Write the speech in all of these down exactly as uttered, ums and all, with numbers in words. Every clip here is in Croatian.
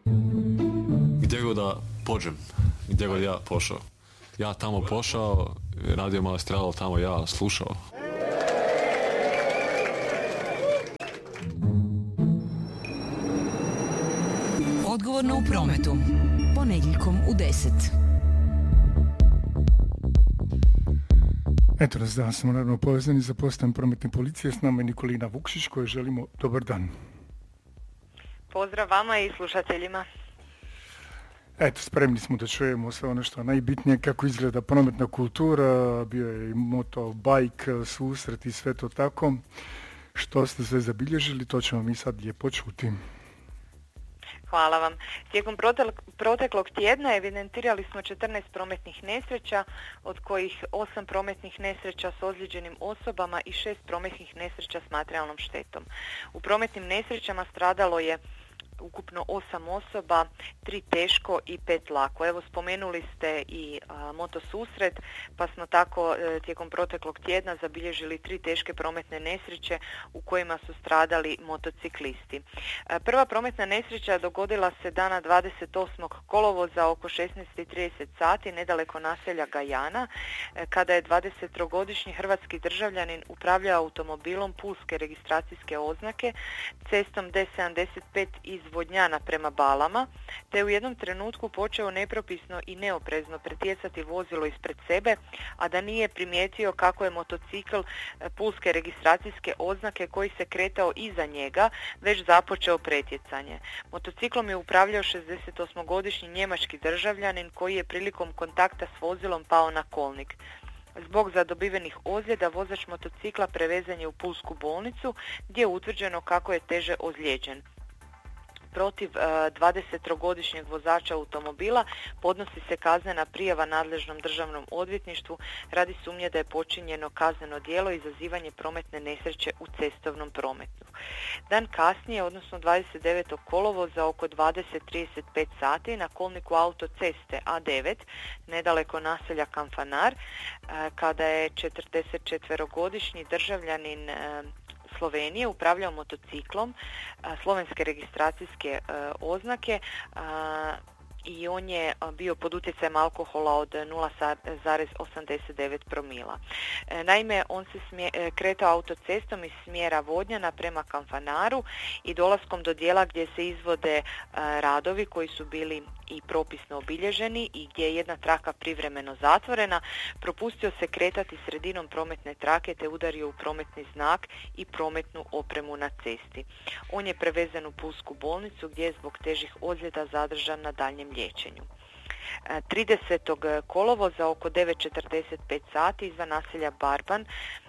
Gdje god da pođem, gdje god ja pošao. Ja tamo pošao, radio Malestral tamo ja slušao. Odgovorno u prometu. Ponedjeljkom u deset. Eto nas, danas smo naravno povezani za postajem prometne policije. S nama je Nikolina Vukšić kojoj želimo dobar dan. Pozdrav vama i slušateljima. Eto, spremni smo da čujemo sve ono što je najbitnije, kako izgleda prometna kultura, bio je i moto, bajk, susret i sve to tako. Što ste sve zabilježili, to ćemo mi sad lijepo čuti. Hvala vam. Tijekom proteklog tjedna evidentirali smo četrnaest prometnih nesreća, od kojih osam prometnih nesreća s ozlijeđenim osobama i šest prometnih nesreća s materijalnom štetom. U prometnim nesrećama stradalo je ukupno osam osoba, tri teško i pet lako. Evo, spomenuli ste i a, motosusret, pa smo tako e, tijekom proteklog tjedna zabilježili tri teške prometne nesreće u kojima su stradali motociklisti. E, prva prometna nesreća dogodila se dana dvadeset osmog kolovoza oko šesnaest i trideset sati nedaleko naselja Gajana, e, kada je dvadesettrogodišnji hrvatski državljanin upravljao automobilom pulske registracijske oznake cestom D sedamdeset pet iz Vodnjana prema Balama, te u jednom trenutku počeo nepropisno i neoprezno pretjecati vozilo ispred sebe, a da nije primijetio kako je motocikl pulske registracijske oznake koji se kretao iza njega već započeo pretjecanje. Motociklom je upravljao šezdesetosmogodišnji njemački državljanin koji je prilikom kontakta s vozilom pao na kolnik. Zbog zadobivenih ozljeda vozač motocikla prevezan je u pulsku bolnicu gdje je utvrđeno kako je teže ozlijeđen. Protiv dvadesettrogodišnjeg vozača automobila podnosi se kaznena prijava nadležnom državnom odvjetništvu radi sumnje da je počinjeno kazneno djelo izazivanje prometne nesreće u cestovnom prometu. Dan kasnije, odnosno dvadeset devetog kolovoza oko dvadeset trideset pet sati na kolniku autoceste A devet, nedaleko naselja Kanfanar, kada je četrdesetčetverogodišnji državljanin Slovenije upravljao motociklom a, slovenske registracijske a, oznake a, i on je bio pod utjecajem alkohola od nula zarez osamdeset devet promila. E, naime, on se smje, kretao autocestom iz smjera Vodnjana prema Kanfanaru i dolaskom do dijela gdje se izvode a, radovi koji su bili i propisno obilježeni i gdje je jedna traka privremeno zatvorena, propustio se kretati sredinom prometne trake te udario u prometni znak i prometnu opremu na cesti. On je prevezen u pulsku bolnicu gdje je zbog težih ozljeda zadržan na daljnjem liječenju. tridesetog kolovoza oko devet četrdeset pet sati izvan naselja Barban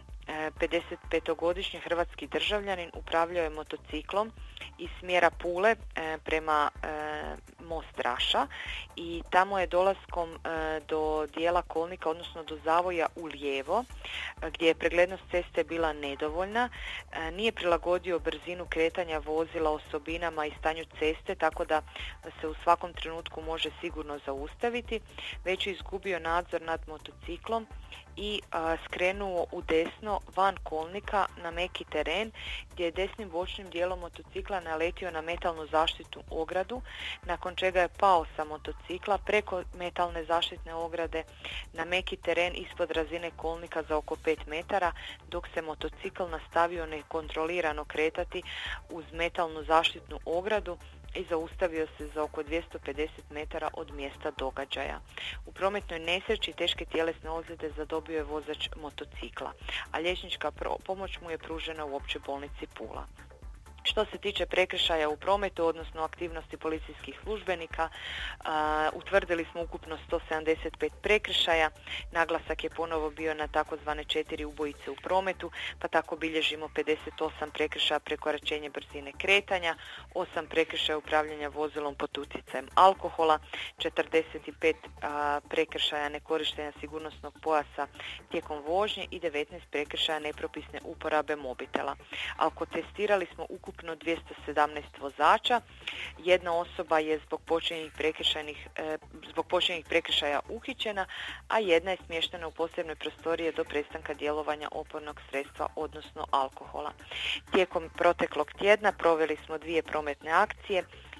pedesetpetogodišnji hrvatski državljanin upravljao je motociklom iz smjera Pule e, prema e, most Raša i tamo je dolaskom e, do dijela kolnika, odnosno do zavoja u lijevo, e, gdje je preglednost ceste bila nedovoljna, e, nije prilagodio brzinu kretanja vozila osobinama i stanju ceste, tako da se u svakom trenutku može sigurno zaustaviti, već je izgubio nadzor nad motociklom i a, skrenuo u desno van kolnika na meki teren gdje je desnim bočnim dijelom motocikla naletio na metalnu zaštitnu ogradu, nakon čega je pao sa motocikla preko metalne zaštitne ograde na meki teren ispod razine kolnika za oko pet metara, dok se motocikl nastavio nekontrolirano kretati uz metalnu zaštitnu ogradu i zaustavio se za oko dvjesto pedeset metara od mjesta događaja. U prometnoj nesreći teške tjelesne ozljede zadobio je vozač motocikla, a liječnička pomoć mu je pružena u Općoj bolnici Pula. Što se tiče prekršaja u prometu, odnosno aktivnosti policijskih službenika, a, utvrdili smo ukupno sto sedamdeset pet prekršaja. Naglasak je ponovo bio na takozvane četiri ubojice u prometu, pa tako bilježimo pedeset osam prekršaja prekoračenje brzine kretanja, osam prekršaja upravljanja vozilom pod utjecajem alkohola, četrdeset pet a, prekršaja nekorištenja sigurnosnog pojasa tijekom vožnje i devetnaest prekršaja nepropisne uporabe mobitela. Alkotestirali smo ukupno dvjesto sedamnaest vozača, jedna osoba je zbog počinjenih prekršajnih, e, zbog počinjenih prekršaja uhićena, a jedna je smještena u posebnoj prostoriji do prestanka djelovanja opojnog sredstva, odnosno alkohola. Tijekom proteklog tjedna proveli smo dvije prometne akcije,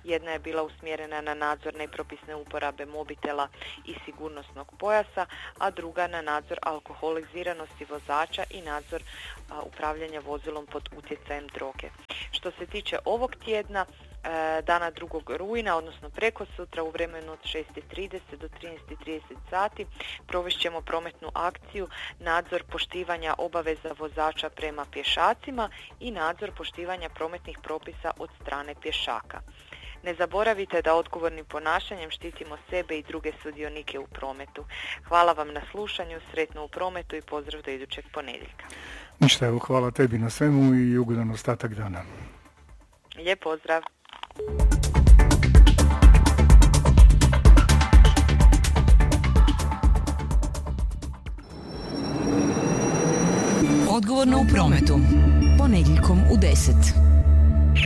Jedna je bila usmjerena na nadzor nepropisne uporabe mobitela i sigurnosnog pojasa, a druga na nadzor alkoholiziranosti vozača i nadzor a, upravljanja vozilom pod utjecajem droge. Što se tiče ovog tjedna, dana drugog rujna, odnosno preko sutra u vremenu od šest i trideset do trinaest i trideset sati provešćemo prometnu akciju nadzor poštivanja obaveza vozača prema pješacima i nadzor poštivanja prometnih propisa od strane pješaka. Ne zaboravite da odgovornim ponašanjem štitimo sebe i druge sudionike u prometu. Hvala vam na slušanju, sretno u prometu i pozdrav do idućeg ponedjeljka. Ništa, evo, hvala tebi na svemu i ugodan ostatak dana. Lijep pozdrav. Odgovorno u prometu. Ponedjeljkom u deset.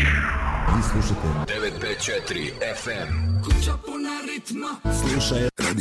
Vi slušate devet pet četiri F M. Kuća puna ritma. Slušaj radio.